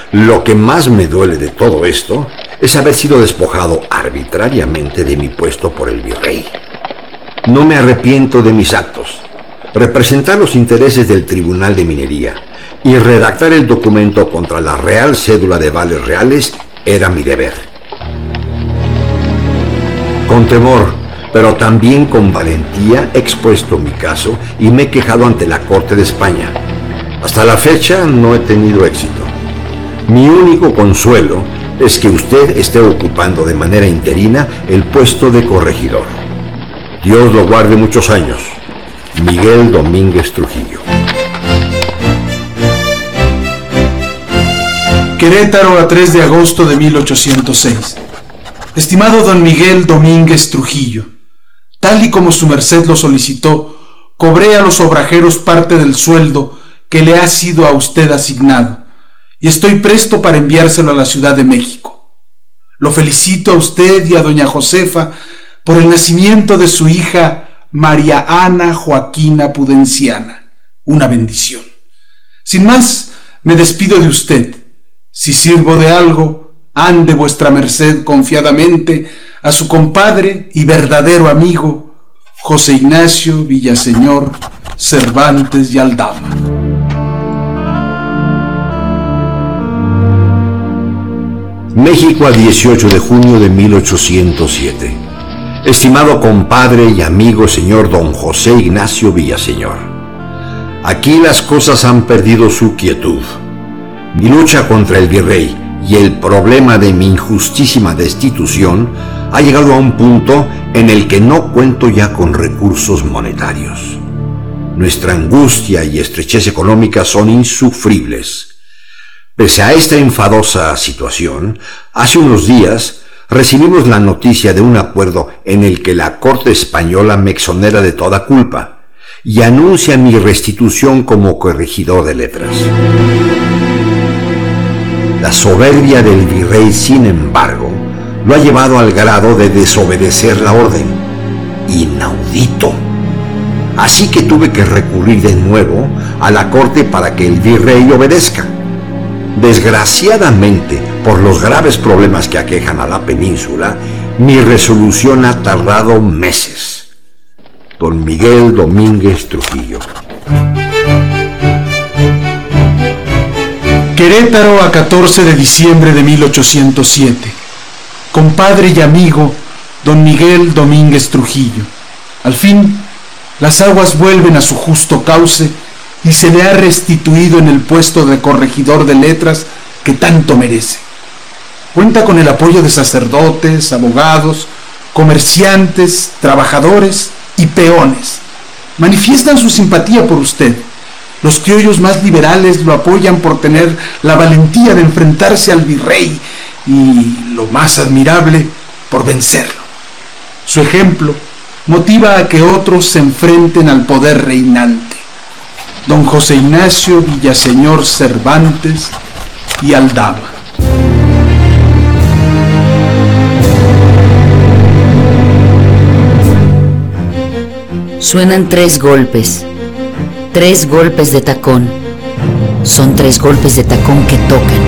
Lo que más me duele de todo esto es haber sido despojado arbitrariamente de mi puesto por el virrey. No me arrepiento de mis actos. Representar los intereses del Tribunal de Minería y redactar el documento contra la Real Cédula de Vales Reales era mi deber. Con temor, pero también con valentía, he expuesto mi caso y me he quejado ante la Corte de España. Hasta la fecha no he tenido éxito. Mi único consuelo es que usted esté ocupando de manera interina el puesto de corregidor. Dios lo guarde muchos años. Miguel Domínguez Trujillo. Querétaro, a 3 de agosto de 1806. Estimado don Miguel Domínguez Trujillo, tal y como su merced lo solicitó, cobré a los obrajeros parte del sueldo que le ha sido a usted asignado, y estoy presto para enviárselo a la Ciudad de México. Lo felicito a usted y a doña Josefa por el nacimiento de su hija María Ana Joaquina Pudenciana. Una bendición. Sin más, me despido de usted. Si sirvo de algo, ande vuestra merced confiadamente a su compadre y verdadero amigo, José Ignacio Villaseñor Cervantes y Aldama. México, a 18 de junio de 1807. Estimado compadre y amigo señor don José Ignacio Villaseñor, aquí las cosas han perdido su quietud. Mi lucha contra el virrey y el problema de mi injustísima destitución ha llegado a un punto en el que no cuento ya con recursos monetarios. Nuestra angustia y estrechez económica son insufribles. Pese a esta enfadosa situación, hace unos días recibimos la noticia de un acuerdo en el que la Corte Española me exonera de toda culpa y anuncia mi restitución como corregidor de letras. La soberbia del virrey, sin embargo, lo ha llevado al grado de desobedecer la orden. Inaudito. Así que tuve que recurrir de nuevo a la corte para que el virrey obedezca. Desgraciadamente, por los graves problemas que aquejan a la península, mi resolución ha tardado meses. Don Miguel Domínguez Trujillo. Querétaro, a 14 de diciembre de 1807. Compadre y amigo, don Miguel Domínguez Trujillo. Al fin, las aguas vuelven a su justo cauce y se le ha restituido en el puesto de corregidor de letras que tanto merece. Cuenta con el apoyo de sacerdotes, abogados, comerciantes, trabajadores y peones. Manifiestan su simpatía por usted. Los criollos más liberales lo apoyan por tener la valentía de enfrentarse al virrey y, lo más admirable, por vencerlo. Su ejemplo motiva a que otros se enfrenten al poder reinante. Don José Ignacio Villaseñor Cervantes y Aldama. Suenan 3 golpes. 3 golpes de tacón. Son 3 golpes de tacón que tocan.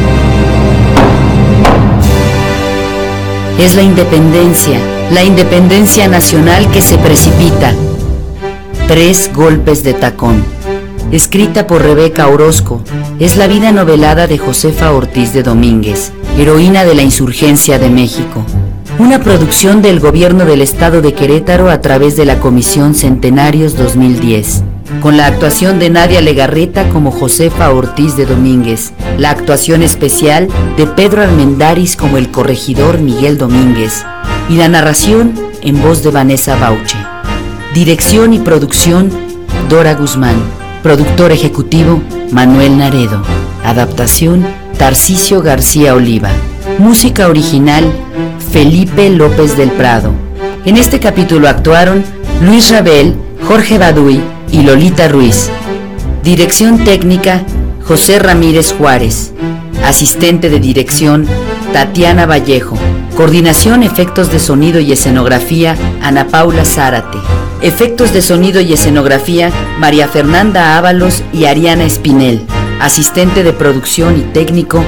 Es la independencia nacional que se precipita. 3 golpes de tacón. Escrita por Rebeca Orozco, es la vida novelada de Josefa Ortiz de Domínguez, heroína de la insurgencia de México. Una producción del Gobierno del Estado de Querétaro a través de la Comisión Centenarios 2010. Con la actuación de Nadia Legarreta como Josefa Ortiz de Domínguez, la actuación especial de Pedro Armendáriz como el corregidor Miguel Domínguez y la narración en voz de Vanessa Bauche. Dirección y producción Dora Guzmán. Productor ejecutivo Manuel Naredo. Adaptación Tarcisio García Oliva. Música original Felipe López del Prado. En este capítulo actuaron Luis Rabel, Jorge Baduy y Lolita Ruiz. Dirección técnica José Ramírez Juárez. Asistente de dirección Tatiana Vallejo. Coordinación, efectos de sonido y escenografía Ana Paula Zárate. Efectos de sonido y escenografía María Fernanda Ábalos y Ariana Espinel. Asistente de producción y técnico